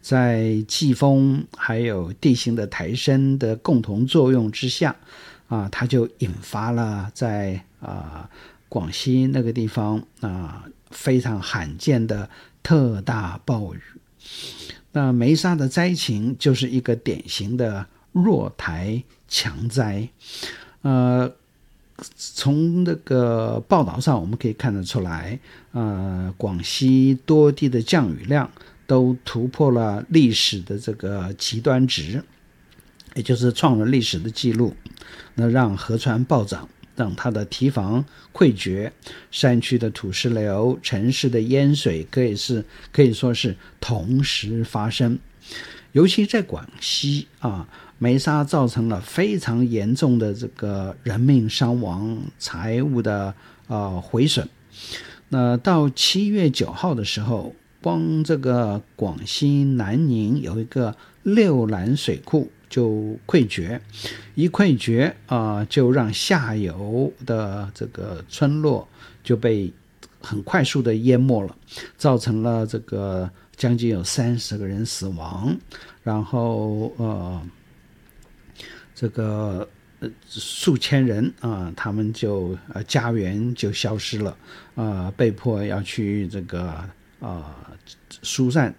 在季风还有地形的抬升的共同作用之下它就引发了在广西那个地方非常罕见的特大暴雨。那梅沙的灾情就是一个典型的弱台强灾。从那个报道上我们可以看得出来，广西多地的降雨量都突破了历史的这个极端值，也就是创了历史的记录，那让河川暴涨，让它的堤防溃决，山区的土石流，城市的淹水可以说是同时发生。尤其在广西梅沙造成了非常严重的这个人命伤亡、财物的毁损。那到7月9号的时候，光这个广西南宁有一个六兰水库就溃决，一溃决就让下游的这个村落就被很快速的淹没了，造成了这个将近有30个人死亡，然后这个数千人他们就家园就消失了，被迫要去这个疏散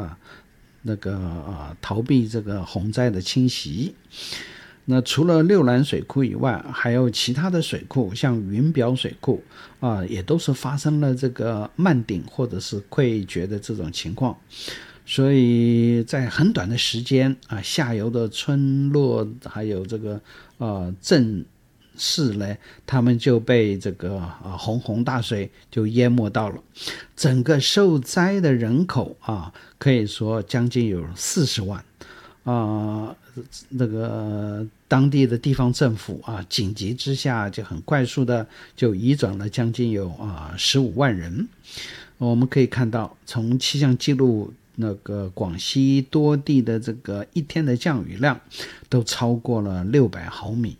逃避这个洪灾的侵袭。那除了六兰水库以外，还有其他的水库，像云表水库也都是发生了这个漫顶或者是溃决的这种情况。所以在很短的时间下游的村落还有这个镇市呢，他们就被这个洪大水就淹没到了。整个受灾的人口可以说将近有40万。那个当地的地方政府紧急之下就很快速的就移转了将近有15万人。我们可以看到，从气象记录那个广西多地的这个一天的降雨量都超过了600毫米。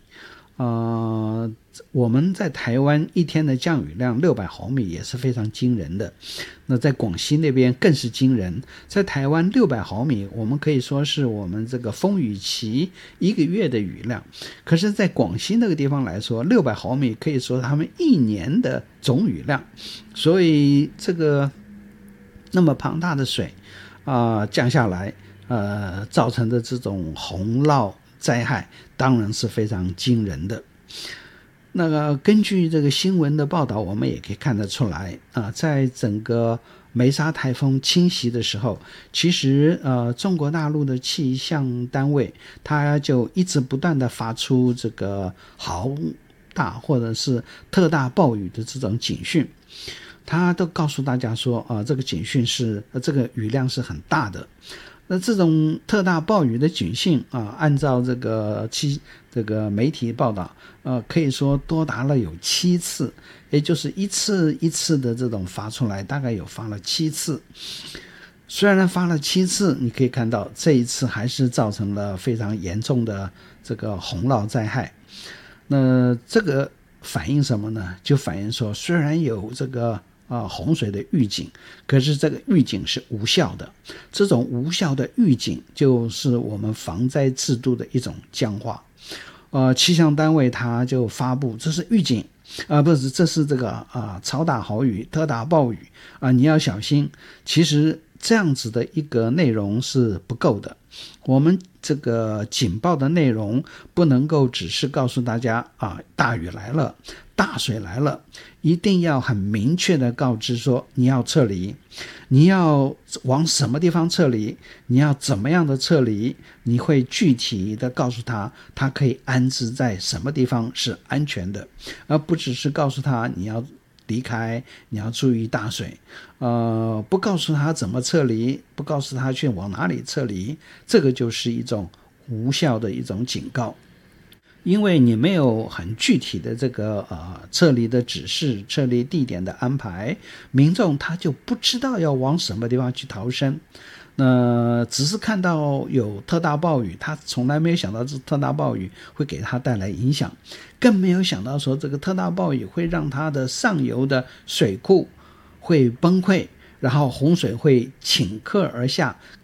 我们在台湾一天的降雨量600毫米也是非常惊人的，那在广西那边更是惊人。在台湾600毫米我们可以说是我们这个风雨期1个月的雨量，可是在广西那个地方来说，600毫米可以说他们1年的总雨量。所以这个那么庞大的水降下来造成的这种洪涝灾害当然是非常惊人的。那个根据这个新闻的报道，我们也可以看得出来在整个梅沙台风侵袭的时候，其实中国大陆的气象单位它就一直不断的发出这个豪大或者是特大暴雨的这种警讯，他都告诉大家说这个警讯是这个雨量是很大的。那这种特大暴雨的警讯按照这个媒体报道可以说多达了有7次，也就是一次一次的这种发出来，大概有发了7次。虽然发了7次，你可以看到这一次还是造成了非常严重的这个洪涝灾害。那这个反映什么呢？就反映说，虽然有这个洪水的预警，可是这个预警是无效的。这种无效的预警就是我们防灾制度的一种僵化。气象单位它就发布这是预警不是，这是这个超大豪雨、特大暴雨你要小心。其实这样子的一个内容是不够的。我们这个警报的内容不能够只是告诉大家大雨来了、大水来了，一定要很明确的告知说你要撤离，你要往什么地方撤离，你要怎么样的撤离，你会具体的告诉他可以安置在什么地方是安全的，而不只是告诉他你要离开，你要注意大水不告诉他怎么撤离，不告诉他去往哪里撤离，这个就是一种无效的一种警告。因为你没有很具体的这个撤离的指示、撤离地点的安排，民众他就不知道要往什么地方去逃生。那只是看到有特大暴雨，他从来没有想到这特大暴雨会给他带来影响，更没有想到说这个特大暴雨会让他的上游的水库会崩溃，然后洪水会顷刻而下，